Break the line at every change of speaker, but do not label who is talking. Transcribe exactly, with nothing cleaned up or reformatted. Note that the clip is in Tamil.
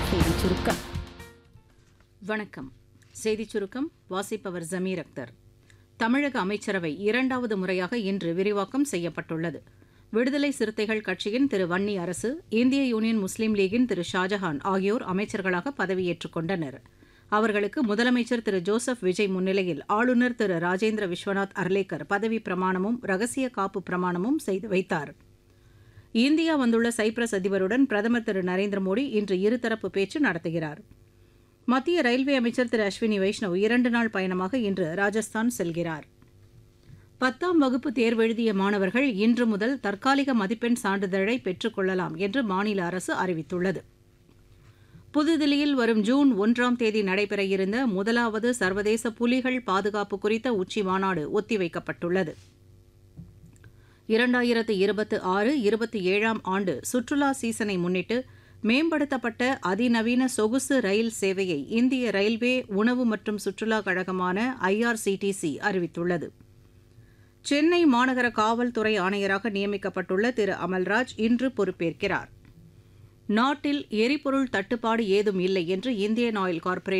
செய்திச் சுருக்கம். வணக்கம். செய்திச் சுருக்கம் வாசிப்பவர் ஜமீர் அக்தர். தமிழக அமைச்சரவை இரண்டாவது முறையாக இன்று விரிவாக்கம் செய்யப்பட்டுள்ளது. விடுதலை சிறுத்தைகள் கட்சியின் திரு வன்னி அரசு, இந்திய யூனியன் முஸ்லீம் லீகின் திரு ஷாஜஹான் ஆகியோர் அமைச்சர்களாக பதவியேற்றுக் கொண்டனர். அவர்களுக்கு முதலமைச்சர் திரு ஜோசப் விஜய் முன்னிலையில் ஆளுநர் திரு ராஜேந்திர விஸ்வநாத் அர்லேக்கர் பதவிப் பிரமாணமும் ரகசிய காப்பு பிரமாணமும் செய்து வைத்தார். இந்தியா வந்துள்ள சைப்ரஸ் அதிபருடன் பிரதமர் திரு நரேந்திர மோடி இன்று இருதரப்பு பேச்சு நடத்துகிறார். மத்திய ரயில்வே அமைச்சர் திரு அஸ்வினி வைஷ்ணவ் இரண்டு நாள் பயணமாக இன்று ராஜஸ்தான் செல்கிறார். பத்தாம் வகுப்பு தேர்வெழுதிய மாணவர்கள் இன்று முதல் தற்காலிக மதிப்பெண் சான்றிதழை பெற்றுக் கொள்ளலாம் என்று மாநில அரசு அறிவித்துள்ளது. புதுதில்லியில் வரும் ஜூன் ஒன்றாம் தேதி நடைபெற இருந்த முதலாவது சர்வதேச புலிகள் பாதுகாப்பு குறித்த உச்சி மாநாடு ஒத்திவைக்கப்பட்டுள்ளது. இரண்டாயிரத்து இருபத்தி ஆறு இருபத்தி ஏழாம் ஆண்டு சுற்றுலா சீசனை முன்னிட்டு மேம்படுத்தப்பட்ட அதிநவீன சொகுசு ரயில் சேவையை இந்திய ரயில்வே உணவு மற்றும் சுற்றுலா கழகமான ஐஆர்சிடிசி அறிவித்துள்ளது. சென்னை மாநகர காவல்துறை ஆணையராக நியமிக்கப்பட்டுள்ள திரு அமல்ராஜ் இன்று பொறுப்பேற்கிறார். நாட்டில் எரிபொருள் தட்டுப்பாடு ஏதும் இல்லை என்று இந்தியன் ஆயில் கார்ப்பரேஷன்